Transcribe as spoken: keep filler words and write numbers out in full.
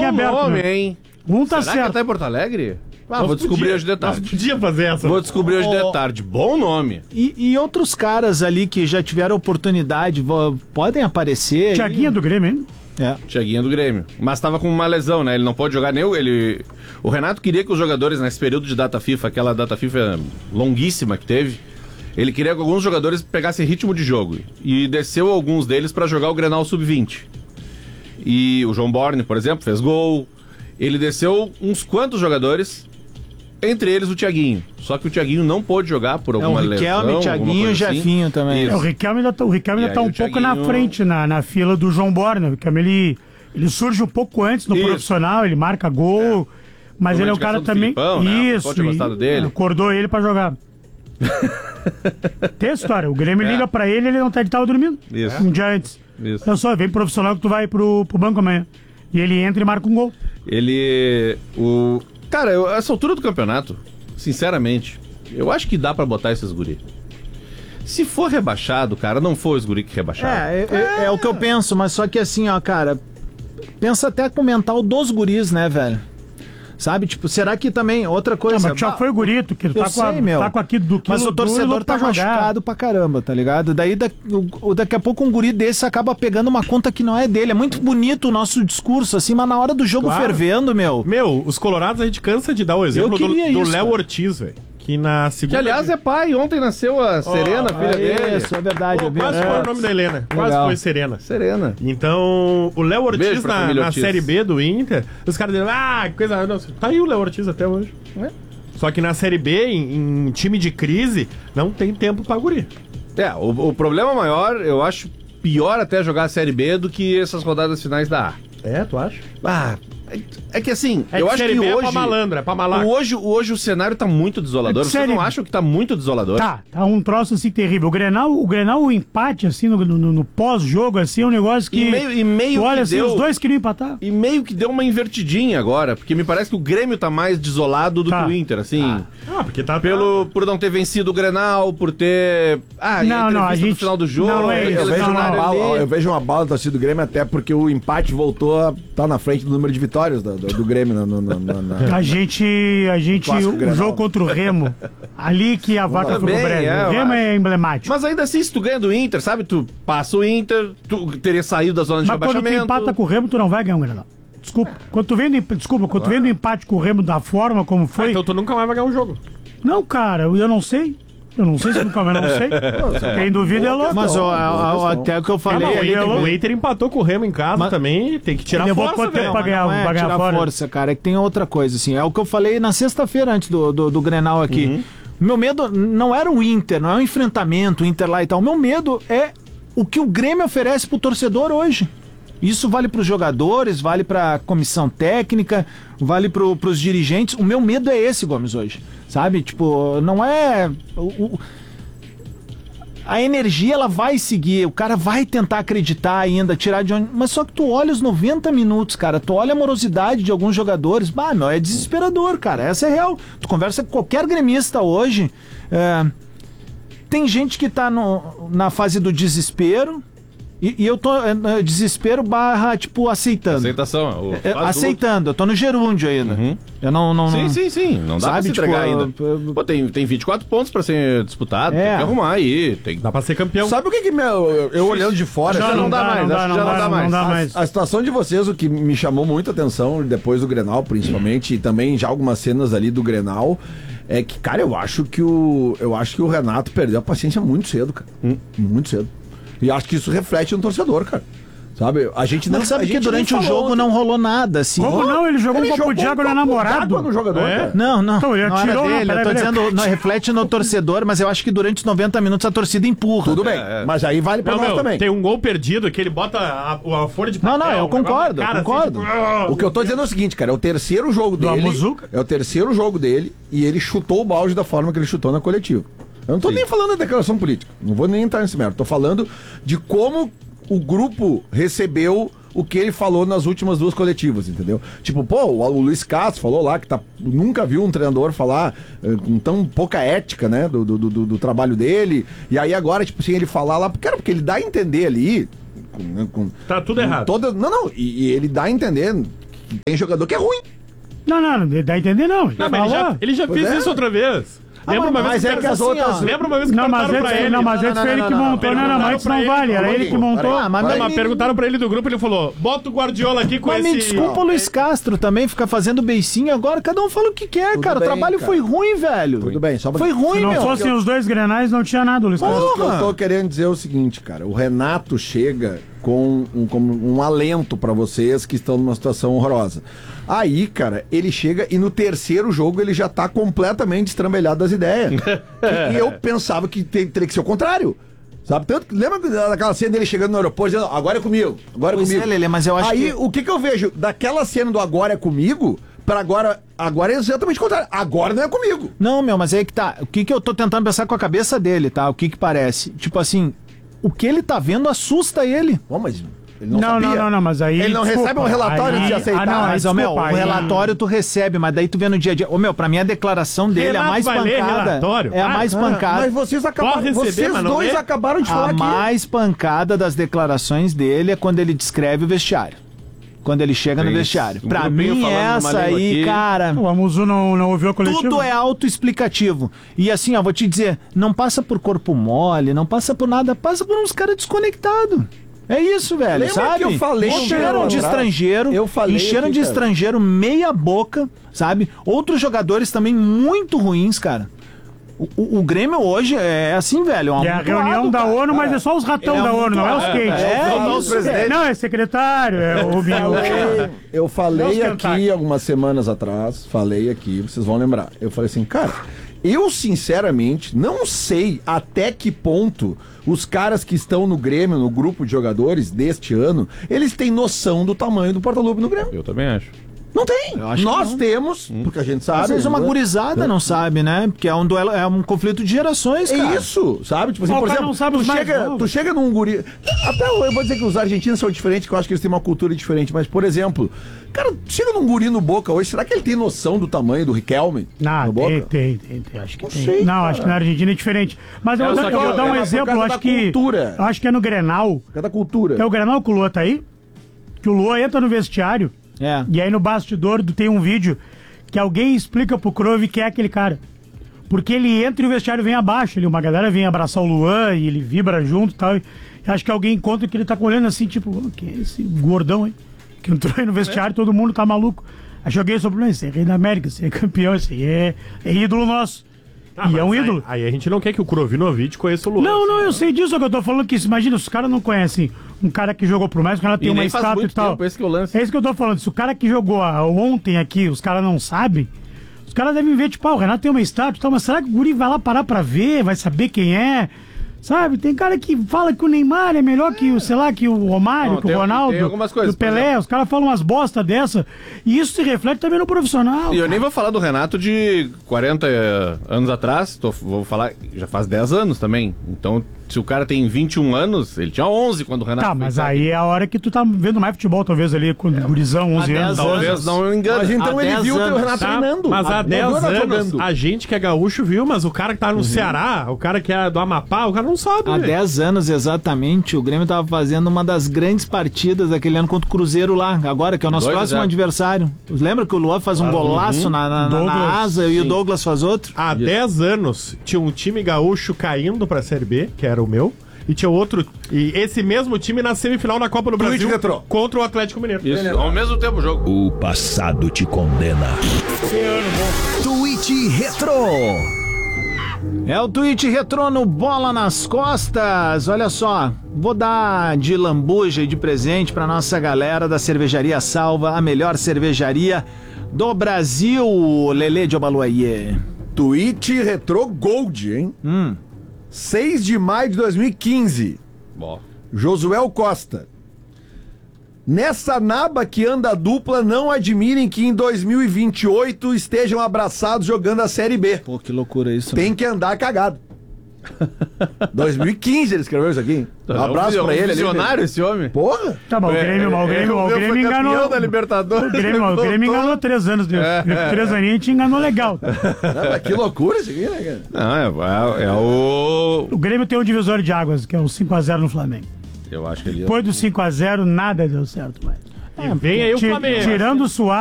em aberto. Nome, hein? Um tá Será certo. que tá em Porto Alegre? Ah, vou descobrir podia, hoje de tarde. Nós podia fazer essa. Vou descobrir hoje Oh. de tarde. Bom nome. E, e outros caras ali que já tiveram oportunidade vo- podem aparecer. aí? Tiaguinho do Grêmio, hein? É. Thiaguinho do Grêmio. Mas tava com uma lesão, né? Ele não pode jogar nem o... Ele... O Renato queria que os jogadores, nesse período de data FIFA, aquela data FIFA longuíssima que teve, ele queria que alguns jogadores pegassem ritmo de jogo. E desceu alguns deles pra jogar o Grenal sub vinte. E o João Borne, por exemplo, fez gol. Ele desceu uns quantos jogadores, entre eles o Thiaguinho. Só que o Thiaguinho não pôde jogar por É o alguma lesão. Riquelme, alguma Thiaguinho e coisa assim. Jefinho também. Isso. É, o Riquelme ainda tá, o Riquelme E ainda tá aí um o pouco na Thiaguinho- frente, na, na fila do João Borne. O Riquelme, ele, ele surge um pouco antes no Isso. profissional, ele marca gol, mas Foi ele é uma um cara indicação do também... Filipão, né? O Isso, Filipão tinha gostado e- dele. acordou ele pra jogar. Tem história, o Grêmio É. liga pra ele, ele não tá, ele tava dormindo. Isso. Um dia antes. Isso. Olha só, vem profissional que tu vai pro, pro banco amanhã. E ele entra e marca um gol. Ele. O... Cara, eu, essa altura do campeonato, sinceramente, eu acho que dá pra botar esses guri. Se for rebaixado, cara, não foi os guri que rebaixaram. É, é, é, é o que eu penso, mas só que assim, ó, cara, pensa até com o mental dos guris, né, velho? Sabe, tipo, será que também, outra coisa... Não, mas já foi o gurito, que Eu tá, com a, sei, meu. tá com aqui do quilo Mas o duro torcedor pra tá machucado pra caramba, tá ligado? Daí da, o, daqui a pouco um guri desse acaba pegando uma conta que não é dele. É muito bonito o nosso discurso, assim, mas na hora do jogo Claro. fervendo, meu... Meu, os colorados a gente cansa de dar o exemplo do queria do isso, Léo cara. Ortiz, velho. Que na Que segunda... aliás é pai, ontem nasceu a Serena, filha dele. Isso, é verdade. Pô, é quase verdade. foi o nome da Helena. Quase Legal. foi Serena. Serena. Então, o Léo Beijo Ortiz pra na, família na Ortiz. Série B do Inter, os caras dizem, ah, que coisa... Não, tá aí o Léo Ortiz até hoje. É. Só que na Série B, em, em time de crise, não tem tempo pra guri. É, o, o problema maior, eu acho pior até jogar a Série B do que essas rodadas finais da A. É, tu acha? Ah, é, é que assim, É eu que acho Série que B é hoje... pra malandro, é pra malaco. Hoje, hoje o cenário tá muito desolador. É que Vocês série- não acham que tá muito desolador? Tá, tá um troço assim terrível. O Grenal, o Grenal, o empate, assim, no, no- no pós-jogo, assim, é um negócio que. E meio, e meio tu olha que assim, deu... os dois queriam empatar. E meio que deu uma invertidinha agora, porque me parece que o Grêmio tá mais desolado do Tá. que o Inter, assim. Ah, porque tá... Pelo, por não ter vencido o Grenal, por ter... Ah, e Não, não, a entrevista no gente- final do jogo... não, não é aquele isso, Eu vejo, não, uma cenário bala, ali. eu vejo uma bala da torcida do Grêmio até porque o empate voltou a estar na frente do número de vitórias do, do, do Grêmio no, no, no, na- na- A gente, a gente, Clássico o Grenal. jogo contra o Remo, ali que a vaca foi pro Também, breve. é, O Remo eu é emblemático. Mas ainda assim, se tu ganha do Inter, sabe? Tu passa o Inter, tu teria saído da zona de Mas quando tu rebaixamento. empata com o Remo, tu não vai ganhar um Grenal. Desculpa. Quando tu vem do, emp- desculpa, quando tu vem do empate com o Remo da forma como Ah, foi. então tu nunca mais vai ganhar um jogo. Não, cara, eu não sei. Eu não sei se nunca mais não sei. Quem duvida é louco. Mas ó, ó, ó, até o que eu Ah, falei mas o, ali... Inter, eu- o Inter empatou com o Remo em casa Mas- também, tem que tirar Ele levou força, quanto tempo velho. pra ganhar, Não é pra ganhar tirar fora? força, cara, é que tem outra coisa, assim. É o que eu falei na sexta-feira antes do, do, do Grenal aqui. Meu medo não era o Inter, não é o enfrentamento, o Inter lá e tal. O meu medo é o que o Grêmio oferece pro torcedor hoje. Isso vale pros jogadores, vale pra comissão técnica, vale pro, pros dirigentes. O meu medo é esse, Gomes, hoje. Sabe? Tipo, não é... o- o- a energia ela vai seguir, o cara vai tentar acreditar ainda, tirar de onde. Mas só que tu olha os noventa minutos, cara, tu olha a morosidade de alguns jogadores, bah, meu, é desesperador, cara. Essa é real. Tu conversa com qualquer gremista hoje. é, Tem gente que tá no, na fase do desespero. E, e eu tô é, é, desespero barra, tipo, aceitando. Aceitação. O É, faz aceitando, eu tô no gerúndio ainda. Uhum. Eu não. não, Sim, não- sim, sim. Não dá Sabe, pra se tipo, entregar ainda. eu- Pô, tem, tem vinte e quatro pontos pra ser disputado. É. Tem que arrumar aí. Tem... Dá pra ser campeão. Sabe o que, que me- eu, eu olhando de fora, Já assim, não dá mais, não dá, acho não que já dá, não dá mais. não dá A- mais. A, situação de vocês, o que me chamou muita atenção depois do Grenal, principalmente, e também já algumas cenas ali do Grenal, é que, cara, eu acho que o eu acho que o Renato perdeu a paciência muito cedo, cara. Muito cedo. E acho que isso reflete no torcedor, cara. Sabe? A gente não Mas sabe a que gente durante nem o falou jogo ontem. não rolou nada, assim. Como não? Ele jogou um copo de água no namorado. no jogador, É? cara. Não, não. Então, ele não atirou, era não, dele. peraí, Eu tô peraí. dizendo, não, reflete no torcedor, mas eu acho que durante os noventa minutos a torcida empurra. Tudo bem, É, é. mas aí vale pra Não, nós meu, também. tem um gol perdido que ele bota a, a folha de papel. Não, não, eu um negócio concordo, na cara, concordo. assim, tipo, O que eu tô dizendo é o seguinte, cara, é o terceiro jogo dele. Amuzuca? É o terceiro jogo dele e ele chutou o balde da forma que ele chutou na coletiva. Eu não tô nem falando da declaração política, não vou nem entrar nesse mérito. Tô falando de como o grupo recebeu o que ele falou nas últimas duas coletivas, entendeu? Tipo, pô, o, o Luiz Castro falou lá que tá, nunca viu um treinador falar eh, com tão pouca ética, né, do, do, do, do trabalho dele. E aí agora, tipo assim, ele falar lá, cara, porque ele dá a entender ali... Com, né, com- Tá tudo errado. Toda, não, não, e, e ele dá a entender tem jogador que é ruim. Não, não, não dá a entender não. Não, mas ele já, ele já Pois fez é. isso outra vez. Lembra uma mas vez é que as outras- Lembra uma vez que Não, mas perguntaram pra esse, ele? não, mas esse não, foi ele não, que não, montou. não, Não, não, não, mas isso não, não pra vale. ele, Era não, ele que não, montou. peraí. Ah, mas, Não, mas, mas perguntaram pra ele do grupo, ele falou, bota o Guardiola aqui com mas esse... me desculpa, Luiz Castro também ficar fazendo beicinho agora. Cada um fala o que quer, Tudo cara. bem, o trabalho cara. foi ruim, velho. Tudo bem, só pra- Foi ruim, Se não meu. fossem os dois grenais, não tinha nada, Luiz Castro. Mas o que eu Porra! tô querendo dizer é o seguinte, cara. O Renato chega com um, com um alento pra vocês que estão numa situação horrorosa. Aí, cara, ele chega e no terceiro jogo ele já tá completamente estrambelhado das ideias. e, e eu pensava que te- teria que ser o contrário. Sabe? Tanto que lembra daquela cena dele chegando no aeroporto dizendo, agora é comigo, agora é Pois comigo. é, Lelê, mas eu acho Aí, que- o que que eu vejo? Daquela cena do agora é comigo, pra agora, agora é exatamente o contrário. Agora não é comigo. Não, meu, mas aí que tá. O que que eu tô tentando pensar com a cabeça dele, tá? O que que parece? Tipo assim, o que ele tá vendo assusta ele. Bom, mas ele não, Não, sabia. não, não, não, mas aí. Ele não desculpa, recebe um relatório antes de aceitar. Ah, não, aí, Mas, ó, meu, desculpa, o aí- relatório tu recebe, mas daí tu vê no dia a dia. Ô, meu, pra mim a declaração dele, Renato a mais vai ler pancada. relatório? É a Ah, mais Ah, pancada. mas vocês acabaram, Pode receber, vocês mas não dois lê. acabaram de falar A aqui. mais pancada das declarações dele é quando ele descreve o vestiário. Quando ele chega no Isso. vestiário. Um Pra grupinho mim, falando numa essa língua aí, aqui. cara. O Amuzu não, não ouviu a coletiva? Tudo é autoexplicativo. E assim, ó, vou te dizer, não passa por corpo mole, não passa por nada, passa por uns caras desconectados. É isso, velho, Lembra sabe? que eu falei um encheram tempo de atrás? estrangeiro, Eu falei encheram aqui, de cara. estrangeiro meia boca, sabe? Outros jogadores também muito ruins, cara. O, o- o Grêmio hoje é assim, velho. É a reunião da ONU, mas é só os ratão É da ONU, não é os amontoado. quentes. É, Não, é os isso, presidentes. velho. Não, é secretário, é o Rubinho. Eu, eu falei Vamos aqui tentar. algumas semanas atrás, falei aqui, vocês vão lembrar. Eu falei assim, cara, eu sinceramente não sei até que ponto os caras que estão no Grêmio, no grupo de jogadores deste ano, eles têm noção do tamanho do porta-lupe no Grêmio. Eu também acho. Não tem. Eu acho que Nós não. temos, porque a gente sabe. Às vezes uma né? gurizada não sabe, né? Porque é um duelo, é um conflito de gerações, cara. É isso, sabe? Tipo assim, Ó, o por cara exemplo, não sabe tu, os mais chega, novos. tu chega num guri. Até eu vou dizer que os argentinos são diferentes, que eu acho que eles têm uma cultura diferente, mas, por exemplo, cara, chega num guri no Boca hoje, será que ele tem noção do tamanho do Riquelme? Não, no Boca? tem, tem, tem, tem, acho que Não tem. sei, não, cara. acho que na Argentina é diferente. Mas eu, É, vou, só dar- que eu vou é dar um por exemplo, causa acho da que. cultura. Acho que é no Grenal. Cada cultura. É o Grenal que o Lua tá aí? Que o Lua entra no vestiário. É. E aí no bastidor do- tem um vídeo que alguém explica pro Crove que é aquele cara. Porque ele entra e o vestiário vem abaixo. Ele, uma galera vem abraçar o Luan e ele vibra junto e tal. E acho que alguém encontra que ele tá olhando assim, tipo, "Oh, quem é esse gordão aí? Que entrou aí no vestiário e todo mundo tá maluco. Aí joguei sobre ele, esse é rei da América, esse é campeão, esse aí é, é ídolo nosso. Ah, e é mas um aí- ídolo. Aí, a gente não quer que o Krovinovic conheça o Luan. Não, não, eu sei disso, só que eu tô falando que, imagina, se os caras não conhecem um cara que jogou pro mais, o cara tem E uma nem faz estátua e muito tal. tempo, esse que é o lance. É isso que eu tô falando. Se o cara que jogou ah, ontem aqui, os caras não sabem, os caras devem ver, tipo, ah, o Renato tem uma estátua e tal, mas será que o guri vai lá parar pra ver, vai saber quem é? Sabe? Tem cara que fala que o Neymar é melhor que o, sei lá, que o Romário, Não, que tem- o Ronaldo, tem algumas coisas, que o Pelé. por exemplo. Os caras falam umas bosta dessa. E isso se reflete também no profissional. E eu nem vou falar do Renato de quarenta anos atrás, tô- vou falar, já faz dez anos também. Então, se o cara tem vinte e um anos, ele tinha onze quando o Renato Tá, fez mas isso. aí é a hora que tu tá vendo mais futebol, talvez, ali, com o gurizão, onze dez anos. Talvez anos. não me engane. Mas então Há ele dez viu o anos, Renato Tá, treinando. mas há Não dez viu o Renato anos, jogando. a gente que é gaúcho viu, mas o cara que tá no Ceará, o cara que é do Amapá, o cara não sabe, Há velho. dez anos exatamente, o Grêmio tava fazendo uma das grandes partidas daquele ano contra o Cruzeiro lá, agora, que é o nosso dois a próximo zero. adversário. Lembra que o Luan faz um golaço na, na- na- na Douglas, asa e o Douglas faz outro? Há dez anos tinha um time gaúcho caindo pra Série B, que era o meu, e tinha outro. E esse mesmo time na semifinal da Copa do Tweet Brasil retrô. contra o Atlético Mineiro. Isso, ao mesmo tempo o jogo. O passado te condena. Tweet Retro. É o tweet retrô no Bola nas Costas. Olha só, vou dar de lambuja e de presente pra nossa galera da Cervejaria Salva, a melhor cervejaria do Brasil, Lelê de Obaluayê. Tweet Retro Gold, hein? Hum. seis de maio de dois mil e quinze. Bom. Josuel Costa. Nessa naba que anda a dupla, não admirem que em dois mil e vinte e oito estejam abraçados jogando a Série B. Pô, que loucura isso. Tem que andar cagado. dois mil e quinze ele escreveu isso aqui. Um abraço é um pra ele. ali. visionário esse homem. Porra! Tá bom, o Grêmio, o Grêmio, o Grêmio enganou. da Libertadores. O Grêmio, o Grêmio enganou três anos. De, três aninhos a gente enganou legal. Não, mas que loucura isso aqui, né, cara? Não, é, é, é o... O Grêmio tem um divisor de águas, que é o cinco a zero no Flamengo. Eu acho que ele... Depois do cinco a zero, nada deu certo mais. E vem aí o Ti- Flamengo. Tirando o Suárez.